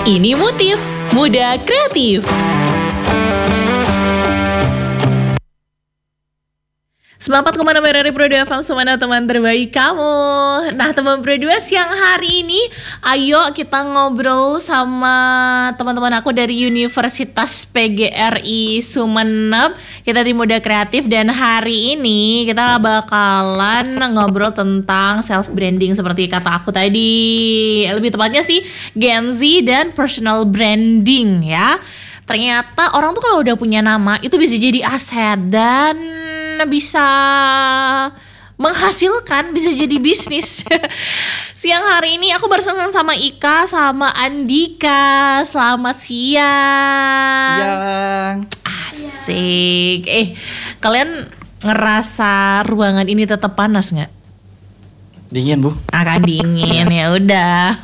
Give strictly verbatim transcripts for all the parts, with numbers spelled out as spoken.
Ini Motif Muda Kreatif. Selamat kemana dari Pro dua F M, semana teman terbaik kamu. Nah teman Pro dua, siang hari ini ayo kita ngobrol sama teman-teman aku dari Universitas P G R I Sumeneb. Kita di Muda Kreatif dan hari ini kita bakalan ngobrol tentang self branding seperti kata aku tadi. Lebih tepatnya sih Gen Z dan personal branding ya. Ternyata orang tuh kalau udah punya nama itu bisa jadi aset dan bisa menghasilkan, bisa jadi bisnis. Siang hari ini aku bersama sama Ika sama Andika. Selamat siang. Siang. Asik. Eh, kalian ngerasa ruangan ini tetap panas nggak? Dingin, Bu. Akan dingin ya udah.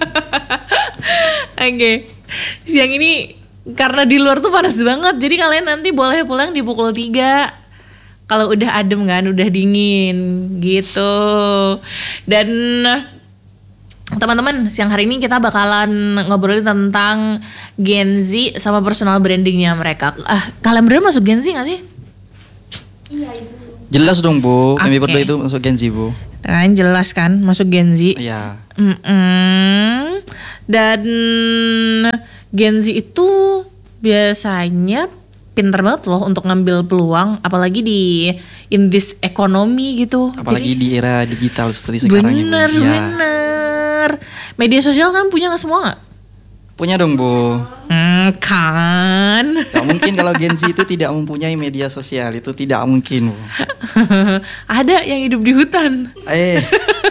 Oke. Okay. Siang ini karena di luar tuh panas banget, jadi kalian nanti boleh pulang di pukul tiga. Kalau udah adem kan, udah dingin gitu. Dan teman-teman, siang hari ini kita bakalan ngobrolin tentang Gen Z sama personal brandingnya mereka. Ah, kalian berdua masuk Gen Z gak sih? Iya, Ibu. Jelas dong, Bu. Okay. Kami berdua itu masuk Gen Z, Bu. Kan jelas kan, masuk Gen Z. Iya. Mm-mm. Dan Gen Z itu biasanya pinter banget loh untuk ngambil peluang, apalagi di in this economy gitu. Apalagi Jadi, di era digital seperti sekarang ini, Bu. bener Ya. bener. Media sosial kan punya nggak semua nggak? Punya dong, Bu. Hmm, kan. Gak mungkin kalau Gen Z itu tidak mempunyai media sosial, itu tidak mungkin, Bu. Ada yang hidup di hutan. Eh.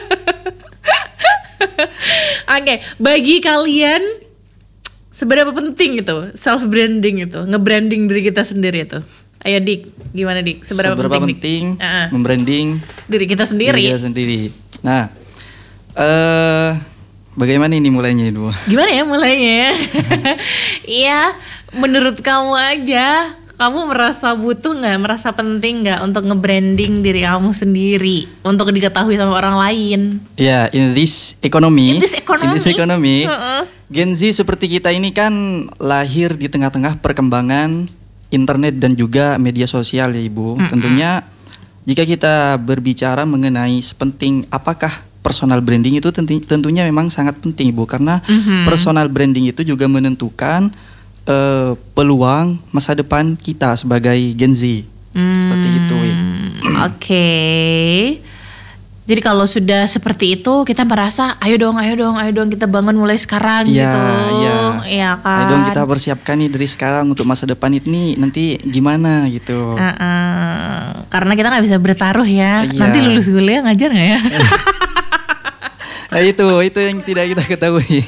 Oke, bagi kalian seberapa penting itu self branding itu, nge-branding diri kita sendiri itu? Ayo Dik, gimana Dik? Seberapa, Seberapa penting, penting Dik? Uh-uh. membranding diri kita sendiri? diri kita sendiri. Nah, eh bagaimana ini mulainya, Bu? Gimana ya mulainya? Iya, menurut kamu aja, kamu merasa butuh nggak, merasa penting nggak untuk nge-branding diri kamu sendiri untuk diketahui sama orang lain? Ya, in this economy, In this economy? in this economy, Uh-uh. Gen Z seperti kita ini kan lahir di tengah-tengah perkembangan internet dan juga media sosial ya, Ibu. Mm-mm. Tentunya jika kita berbicara mengenai sepenting apakah personal branding itu tentu- tentunya memang sangat penting, Ibu, karena Mhm. personal branding itu juga menentukan eh, peluang masa depan kita sebagai Gen Z. Seperti itu, Ibu. Hmm, Oke. Jadi kalau sudah seperti itu kita merasa ayo dong, ayo dong, ayo dong kita bangun mulai sekarang Iya, gitu. iya. Iya kan. Ayo dong kita persiapkan nih dari sekarang untuk masa depan ini nanti gimana gitu. Uh-uh. Karena kita nggak bisa bertaruh ya. Iya. Nanti lulus kuliah ngajar nggak ya? Nah, itu itu yang tidak kita ketahui.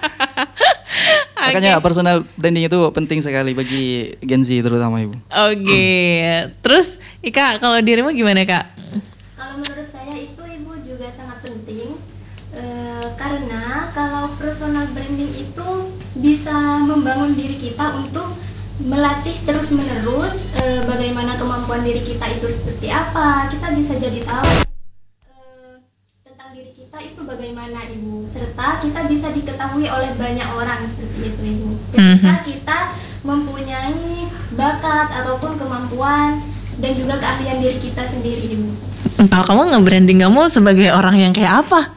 Makanya personal branding itu penting sekali bagi Gen Z terutama, Ibu. Oke. Terus Ika, kalau dirimu gimana Kak? Kalau menurut saya itu Ibu juga sangat penting eh, karena kalau personal branding itu bisa membangun diri kita untuk melatih terus menerus eh, bagaimana kemampuan diri kita itu seperti apa. Kita bisa jadi tahu eh, tentang diri kita itu bagaimana, Ibu, serta kita bisa diketahui oleh banyak orang seperti itu, Ibu. Ketika Mhm. kita mempunyai bakat ataupun kemampuan dan juga keahlian diri kita sendiri, Ibu. Kalau kamu nge-branding kamu sebagai orang yang kayak apa?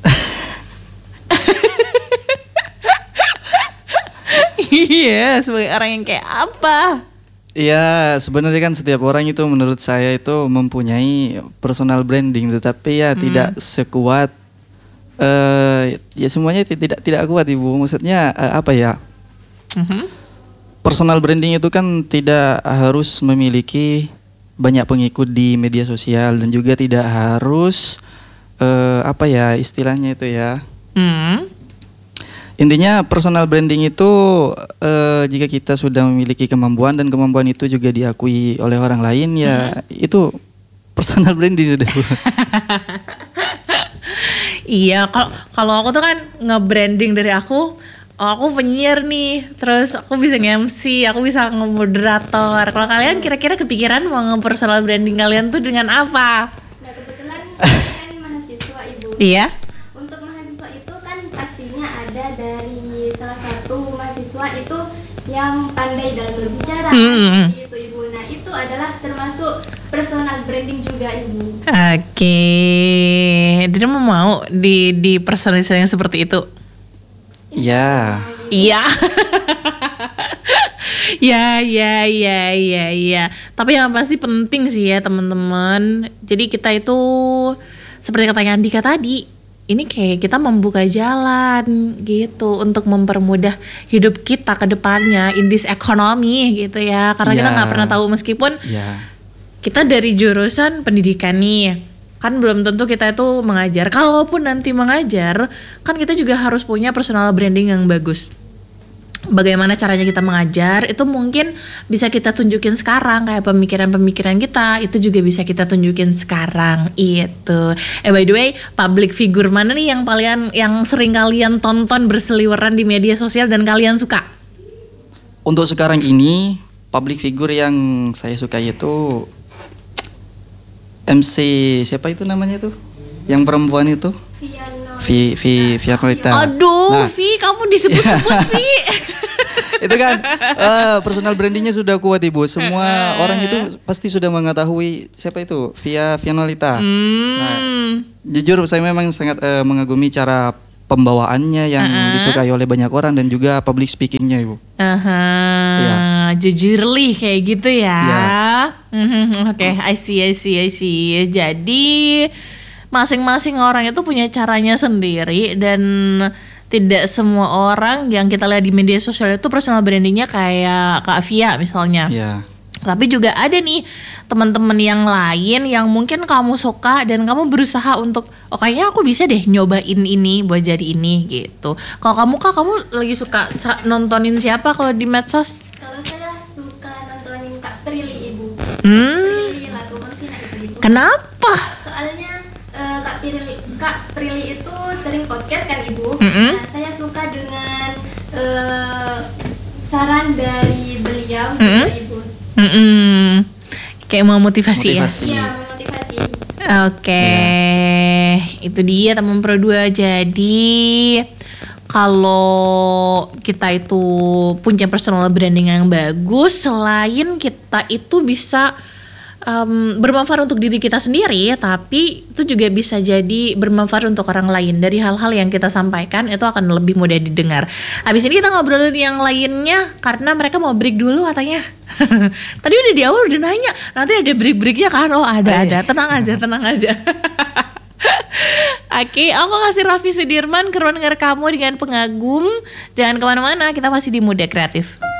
Iya, sebagai orang yang kayak apa? Iya, sebenarnya kan setiap orang itu menurut saya itu mempunyai personal branding, tetapi ya Hmm. tidak sekuat eh ya semuanya ti- tidak tidak kuat, Ibu. Maksudnya eh, apa ya? Mhm. Personal branding itu kan tidak harus memiliki banyak pengikut di media sosial dan juga tidak harus eh, apa ya istilahnya itu ya. Hmm. Intinya personal branding itu eh, jika kita sudah memiliki kemampuan dan kemampuan itu juga diakui oleh orang lain ya itu personal branding sudah. Iya, kalau kalau aku tuh kan nge-branding dari aku, oh, aku penyiar nih, terus aku bisa nge-M C, aku bisa nge-moderator. Kalau kalian kira-kira kepikiran mau nge-personal branding kalian tuh dengan apa? Nah, kebetulan saya kan mahasiswa, Ibu. Iya. Untuk mahasiswa itu kan pastinya ada ada dari salah satu mahasiswa itu yang pandai dalam berbicara, Hmm. seperti itu Ibu. Nah itu adalah termasuk personal branding juga Ibu. Oke, jadi mau mau di di personalisasi yang seperti itu. Ya. Iya. Ya, ya, ya, ya, ya. Tapi yang pasti penting sih ya teman-teman. Jadi kita itu seperti katanya Andika tadi, ini kayak kita membuka jalan gitu untuk mempermudah hidup kita ke depannya in this economy gitu ya. Karena kita Ya. nggak pernah tahu meskipun Ya. kita dari jurusan pendidikan nih, kan belum tentu kita itu mengajar. Kalaupun nanti mengajar, kan kita juga harus punya personal branding yang bagus. Bagaimana caranya kita mengajar, itu mungkin bisa kita tunjukin sekarang. Kayak pemikiran-pemikiran kita, itu juga bisa kita tunjukin sekarang. Itu. Eh by the way, public figure mana nih yang kalian, yang sering kalian tonton berseliweran di media sosial dan kalian suka? Untuk sekarang ini public figure yang saya suka itu M C siapa itu namanya tuh? Yang perempuan itu? Viano. Vi Vi Vianolita. Aduh, Nah, Vi, kamu disebut-sebut Vi. itu kan eh, personal brandingnya sudah kuat Ibu. Semua orang itu pasti sudah mengetahui siapa itu Via Vianolita. Nah, Hmm. jujur saya memang sangat eh, mengagumi cara pembawaannya yang Uh-uh. disukai oleh banyak orang dan juga public speakingnya Ibu. Aha, Iya. jujurly kayak gitu ya. Iya. Mhm, Oke, I see, I see, I see. Jadi masing-masing orang itu punya caranya sendiri dan tidak semua orang yang kita lihat di media sosial itu personal brandingnya kayak Kak Via misalnya. Iya. Tapi juga ada nih teman-teman yang lain yang mungkin kamu suka dan kamu berusaha untuk, oh kayaknya aku bisa deh nyobain ini buat jadi ini gitu. Kalau kamu Kak, kamu lagi suka sa- nontonin siapa kalau di medsos? Kalau saya suka nontonin Kak Prilly Ibu. Hmm, Prilly Latuconsina itu Ibu. kenapa? Soalnya eh, Kak Prilly, Kak Prilly itu sering podcast kan Ibu. Mm-mm. Nah, saya suka dengan eh, saran dari beliau Mm-mm. juga Ibu. Mm-mm. Kayak mau motivasi, Motivasi. Iya, memotivasi. ya. Oke, itu dia teman Pro dua. Jadi kalau kita itu punya personal branding yang bagus, selain kita itu bisa um, bermanfaat untuk diri kita sendiri, tapi itu juga bisa jadi bermanfaat untuk orang lain. Dari hal-hal yang kita sampaikan itu akan lebih mudah didengar. Habis ini kita ngobrolin yang lainnya karena mereka mau break dulu katanya. Tadi udah di awal udah nanya, nanti ada break-breaknya kan? Oh ada ada, tenang aja, tenang aja. Oke, aku kasih Raffi Sudirman ke ruang dengar kamu dengan pengagum. Jangan kemana-mana, kita masih di Muda Kreatif.